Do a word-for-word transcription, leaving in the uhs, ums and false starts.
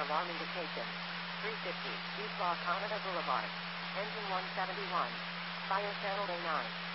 alarm indication. three fifty, East La Canada Boulevard. Engine one seventy-one. Fire channel A nine.